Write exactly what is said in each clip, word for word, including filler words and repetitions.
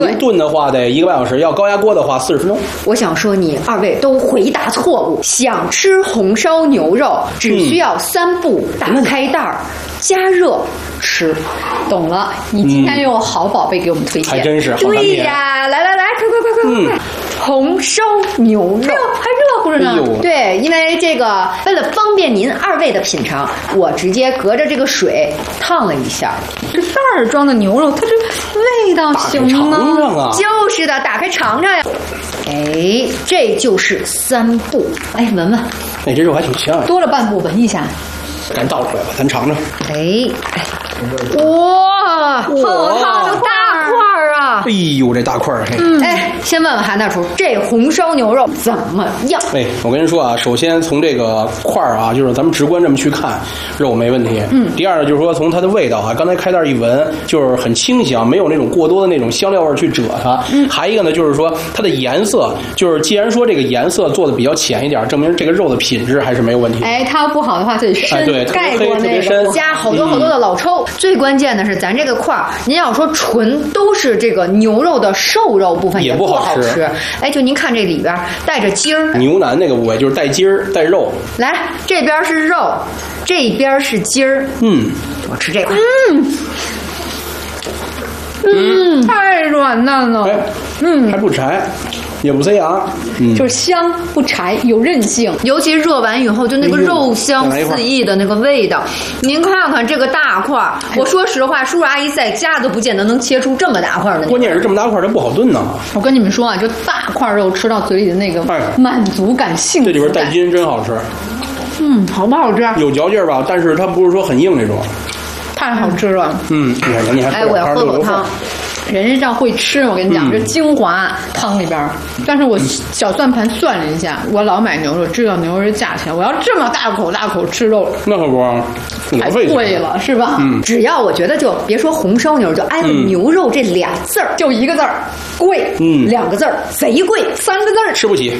对，炖的话得一个半小时，要高压锅的话四十分钟。 我想说，你二位都回答错误。想吃红烧牛肉，只需要三步：打开袋儿，加热吃。 懂了，你今天又有好宝贝给我们推荐， 还真是。 对呀，来来来，快快快快快快！红烧牛肉还热乎着呢。 对，因为这个为了方便您二位的品尝，我直接隔着这个水烫了一下。 这袋儿装的牛肉，它这味道行吗？ 尝尝啊！ 就是的，打开尝尝呀。哎，这就是三步。哎，闻闻。 哎，这肉还挺香啊。 多了半步，闻一下。 赶紧倒出来吧，咱尝尝。 哎，哇，好大的大块儿啊！ 哎呦，这大块儿！ 嗯，哎，先问问韩大厨，这红烧牛肉怎么样？ 哎，我跟您说啊，首先从这个块儿啊，就是咱们直观这么去看，肉没问题。嗯。第二呢，就是说从它的味道啊，刚才开袋一闻，就是很清香，没有那种过多的那种香料味去遮它。嗯。还一个呢，就是说它的颜色，就是既然说这个颜色做的比较浅一点，证明这个肉的品质还是没有问题。 哎，它要不好的话，就得深。 哎，对， 盖过那个加好多好多的老抽。嗯、最关键的是，咱这个块儿，您要说纯都是这个牛肉的瘦肉部分， 也不好吃。 好吃哎，就您看这里边带着筋儿， 牛腩那个部位就是带筋儿带肉。 来，这边是肉，这边是筋儿。 嗯， 我吃这块。 嗯。嗯，太软烂了。 哎，嗯，还不柴，也不塞牙， 嗯，就是香不柴，有韧性。 尤其热完以后，就那个肉香四溢的那个味道。您看看这个大块儿，我说实话，叔叔阿姨在家都不见得能切出这么大块的。 关键是这么大块它不好炖呢。 我跟你们说啊，就大块肉吃到嘴里的那个满足感、幸福感。 这里边带筋真好吃。 嗯，好不好吃？ 有嚼劲儿吧，但是它不是说很硬那种。 太好吃了。 嗯，你看你还哎，我要喝口汤。 人家这样会吃，我跟你讲，嗯、这精华汤里边。但是我小算盘算了一下，我老买牛肉，知道牛肉的价钱，我要这么大口大口吃肉， 那可不， 太贵了，是吧？ 嗯， 只要我觉得就别说红烧牛肉，就挨了牛肉这俩字儿， 嗯、就一个字儿，贵。 嗯， 两个字儿，贼贵。 三个字儿， 吃不起。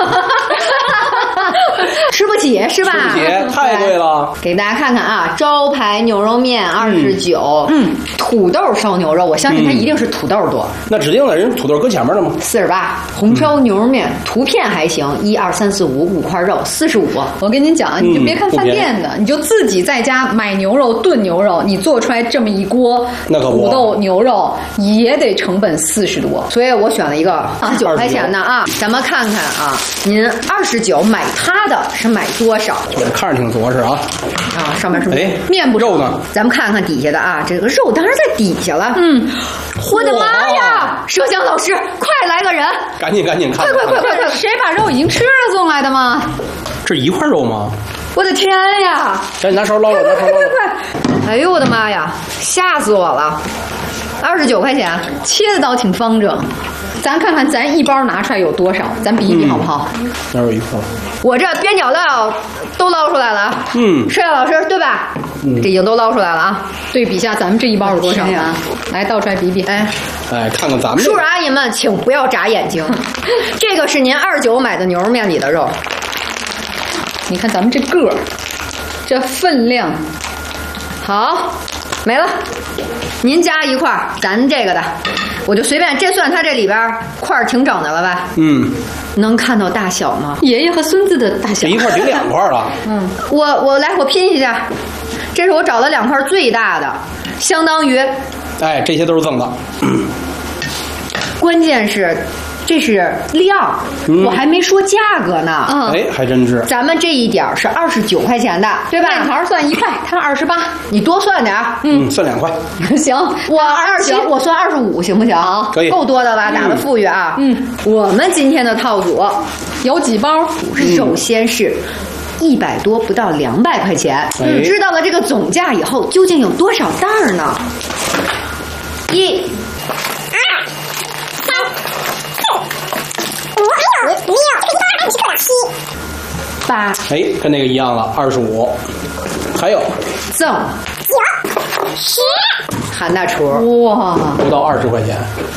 吃不起是吧？ 吃不起，太贵了。 给大家看看啊，招牌牛肉面二十九，嗯，土豆烧牛肉，我相信它一定是土豆多。 嗯、那指定的人土豆搁前面了吗？ 四十八，红烧牛肉面、嗯、图片还行，一二三四五五块肉，四十五。 我跟你讲，你就别看饭店的，嗯、你就自己在家买牛肉炖牛肉，你做出来这么一锅土豆牛肉也得成本四十多。 所以我选了一个十九块钱的啊，咱们看看啊，您二十九买它的是买多少？ 我看着挺着实啊。 啊，上面是哎面不肉呢？ 咱们看看底下的啊，这个肉当然在底下了。 嗯， 我的妈呀！麝香老师，快来个人！ 赶紧赶紧看！ 快快快快快！ 谁把肉已经吃了送来的吗？ 这一块肉吗？ 我的天呀！ 赶紧拿勺捞捞，拿勺捞捞！ 快快快！哎呦我的妈呀！吓死我了！二十九块钱， 切的倒挺方正。咱看看咱一包拿出来有多少，咱比一比好不好？ 哪、嗯、有一块？ 我这边角料都捞出来了。 嗯， 麝香老师对吧？嗯，这已经都捞出来了啊。 对比一下咱们这一包有多少啊？来倒出来比比。 哎哎，看看咱们、这个。 叔叔阿姨们，请不要眨眼睛。这个是您二九买的牛肉面里的肉。 你看咱们这个儿，这分量， 好，没了。您加一块，咱这个的，我就随便，这算它这里边块儿挺整的了吧？ 嗯， 能看到大小吗？ 爷爷和孙子的大小， 这一块顶两块了。 嗯，我我来，我拼一下，这是我找了两块最大的，相当于， 哎，这些都是赠的。嗯、 关键是。这是量、嗯，我还没说价格呢。 嗯， 哎，还真是。 咱们这一点是二十九块钱的，对吧？ 面条算一块，它二十八， 你多算点儿。 嗯，算两块。 行，我二十，我算二十五，行不行？ 可以， 够多的吧？打的富裕啊。 嗯， 我们今天的套组有几包？ 嗯、首先是。一百多不到两百块钱，嗯，知道了这个总价以后，究竟有多少袋儿呢？一、二、三、四、五、六、六、七、八、七、八。 哎，跟那个一样了，二十五。还有赠九、十。韩大厨， 哇， 不到二十块钱。 十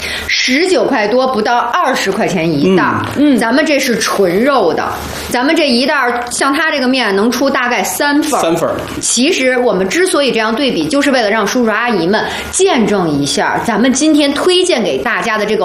十九块多，不到二十块钱一袋。 嗯， 咱们这是纯肉的，咱们这一袋像它这个面能出大概三份。 三份。 其实我们之所以这样对比，就是为了让叔叔阿姨们见证一下咱们今天推荐给大家的这个